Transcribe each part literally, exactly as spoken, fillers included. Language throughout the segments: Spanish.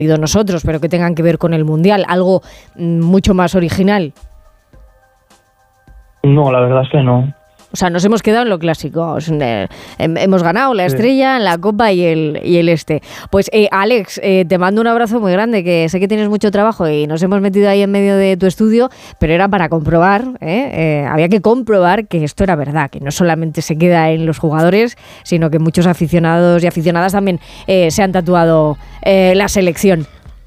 nosotros, pero que tengan que ver con el Mundial, algo mucho más original. No, la verdad es que no. O sea, nos hemos quedado en lo clásico. Hemos ganado la estrella, sí, la copa y el, y el este. Pues eh, Alex, eh, te mando un abrazo muy grande, que sé que tienes mucho trabajo y nos hemos metido ahí en medio de tu estudio, pero era para comprobar, ¿eh? Eh, había que comprobar que esto era verdad, que no solamente se queda en los jugadores, sino que muchos aficionados y aficionadas también eh, se han tatuado eh, la selección.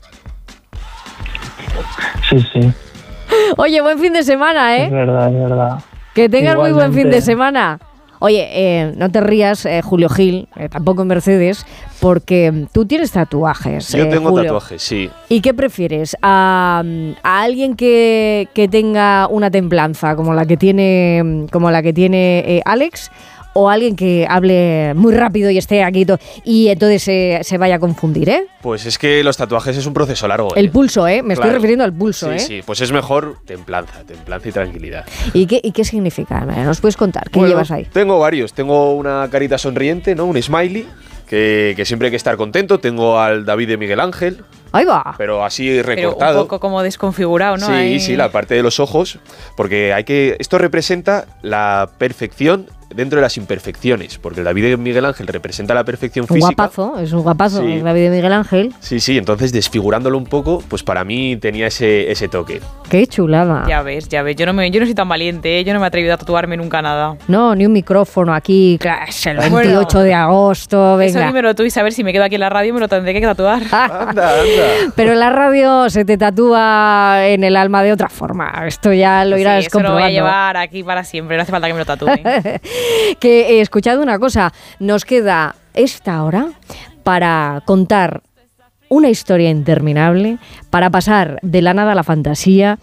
Sí, sí. Oye, buen fin de semana, ¿eh? Es verdad, es verdad. Que tengas Igualmente. Muy buen fin de semana. Oye, eh, no te rías, eh, Julio Gil, eh, tampoco Mercedes, porque tú tienes tatuajes. Yo eh, tengo Julio. tatuajes, sí. ¿Y qué prefieres? ¿A, a alguien que, que tenga una templanza como la que tiene, como la que tiene eh, Alex? ¿O alguien que hable muy rápido y esté aquí to- y entonces se, se vaya a confundir, eh? Pues es que los tatuajes es un proceso largo. El ¿eh? pulso, ¿eh? Me Claro. estoy refiriendo al pulso, sí, ¿eh? Sí, pues es mejor templanza, templanza y tranquilidad. ¿Y qué, y qué significa? ¿Nos puedes contar? ¿Qué Bueno, llevas ahí? Tengo varios. Tengo una carita sonriente, ¿no? Un smiley, que, que siempre hay que estar contento. Tengo al David de Miguel Ángel, Ahí va. pero así Pero recortado. un poco como desconfigurado, ¿no? Sí, Ahí... sí, la parte de los ojos, porque hay que esto representa la perfección dentro de las imperfecciones, porque el David de Miguel Ángel representa la perfección Un física. guapazo, es un guapazo, Sí. el David de Miguel Ángel. Sí, sí, entonces desfigurándolo un poco, pues para mí tenía ese, ese toque. Qué chulada. Ya ves, ya ves. Yo no, me, yo no soy tan valiente, ¿eh? Yo no me he atrevido a tatuarme nunca nada. No, ni un micrófono aquí, claro, es el veintiocho de agosto, Eso venga. dímelo tú y saber si me quedo aquí en la radio me lo tendré que tatuar. Anda, anda. Pero la radio se te tatúa en el alma de otra forma. Esto ya lo irás sí, eso lo voy comprobando. a llevar aquí para siempre, no hace falta que me lo tatúen. Que he escuchado una cosa, nos queda esta hora para contar una historia interminable, para pasar de la nada a la fantasía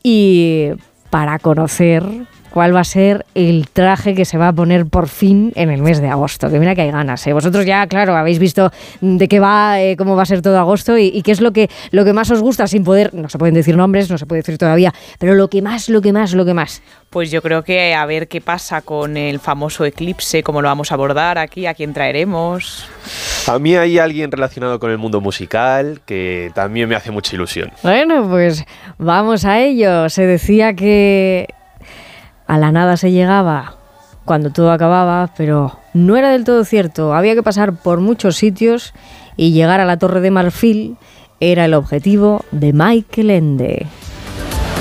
y para conocer cuál va a ser el traje que se va a poner por fin en el mes de agosto. Que mira que hay ganas, ¿eh? Vosotros ya, claro, habéis visto de qué va, eh, cómo va a ser todo agosto y, y qué es lo que, lo que más os gusta, sin poder, no se pueden decir nombres, no se puede decir todavía, pero lo que más, lo que más, lo que más. Pues yo creo que a ver qué pasa con el famoso eclipse, cómo lo vamos a abordar aquí, a quién traeremos. A mí hay alguien relacionado con el mundo musical que también me hace mucha ilusión. Bueno, pues vamos a ello. Se decía que a la nada se llegaba cuando todo acababa, pero no era del todo cierto. Había que pasar por muchos sitios y llegar a la Torre de Marfil era el objetivo de Michael Ende.